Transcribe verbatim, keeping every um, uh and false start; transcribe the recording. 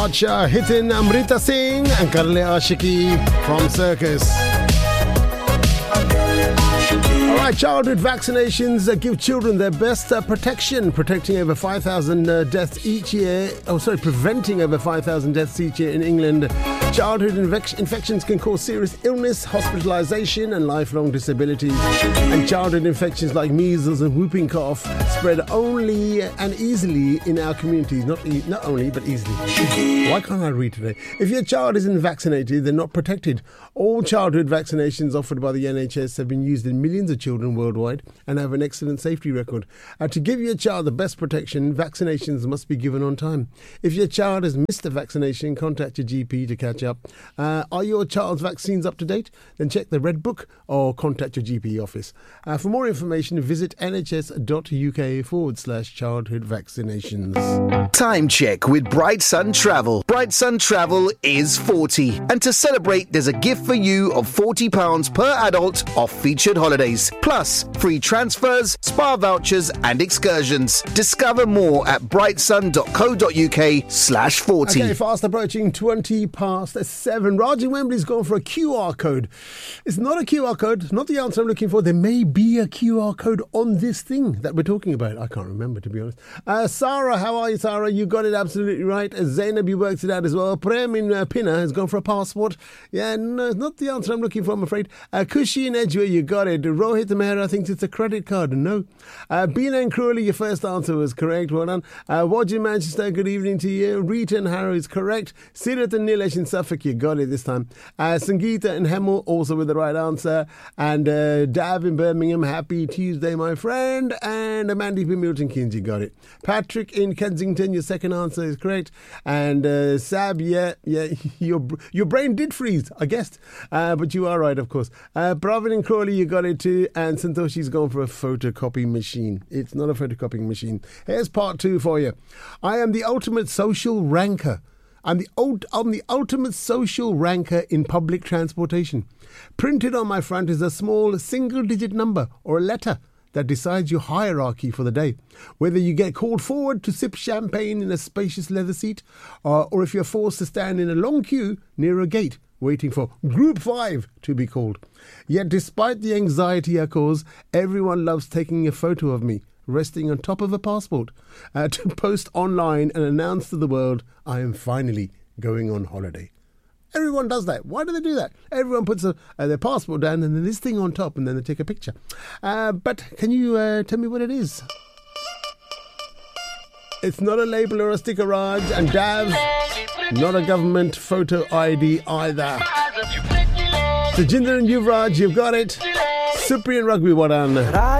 Acha hitting Amrita Singh and Karle Ashiki from Circus. Alright, childhood vaccinations uh, give children their best uh, protection, protecting over five thousand uh, deaths each year. Oh, sorry, preventing over five thousand deaths each year in England. Childhood inve- infections can cause serious illness, hospitalisation and lifelong disabilities. And childhood infections like measles and whooping cough spread only and easily in our communities. Not e- not only, but easily. Why can't I read today? If your child isn't vaccinated, they're not protected. All childhood vaccinations offered by the N H S have been used in millions of children worldwide and have an excellent safety record. Uh, to give your child the best protection, vaccinations must be given on time. If your child has missed a vaccination, contact your G P to catch up. Uh, are your child's vaccines up to date? Then check the Red Book or contact your G P office. Uh, for more information, visit nhs.uk forward slash childhood vaccinations. Time check with Bright Sun Travel. Bright Sun Travel is forty. And to celebrate, there's a gift for you of forty pounds per adult off featured holidays. Plus, free transfers, spa vouchers and excursions. Discover more at brightsun.co.uk slash 40. Okay, fast approaching twenty past seven. Raji Wembley's gone for a Q R code. It's not a Q R code, not the answer I'm looking for. There may be a Q R code on this thing that we're talking about. I can't remember, to be honest. Uh, Sarah, how are you, Sarah? You got it absolutely right. Uh, Zainab, you worked it out as well. Prem in uh, Pinner has gone for a passport. Yeah, no, it's not the answer I'm looking for, I'm afraid. Uh, Kushi in Edgware, you got it. Rohit Mehra thinks it's a credit card. No. Uh, Bina and Crawley, your first answer was correct. Well done. Uh, Waj in Manchester, good evening to you. Rita and Harrow is correct. Sirat and Nilesh in Suffolk, you got it this time. Uh, Sangeeta and Hemel also with the right answer. And uh, Dav in Birmingham, happy Tuesday, my friend. And Mandy in Milton Keynes, you got it. Patrick in Kensington, your second answer is correct. And uh, Sab, yeah, yeah, your your brain did freeze, I guessed. Uh, but you are right, of course. Uh, Bravin and Crawley, you got it too. And Santoshi's gone for a photocopy machine. It's not a photocopying machine. Here's part two for you. I am the ultimate social ranker. I'm the, old, I'm the ultimate social ranker in public transportation. Printed on my front is a small single-digit number or a letter that decides your hierarchy for the day. Whether you get called forward to sip champagne in a spacious leather seat, or, or if you're forced to stand in a long queue near a gate waiting for Group five to be called. Yet despite the anxiety I cause, everyone loves taking a photo of me resting on top of a passport uh, to post online and announce to the world I am finally going on holiday. Everyone does that. Why do they do that? Everyone puts a, uh, their passport down and then this thing on top and then they take a picture. Uh, but can you uh, tell me what it is? It's not a label or a sticker, Raj. And Dav, not a government photo I D either. So Jinder and Yuvraj, you've got it. Supriyan Rugby, well done.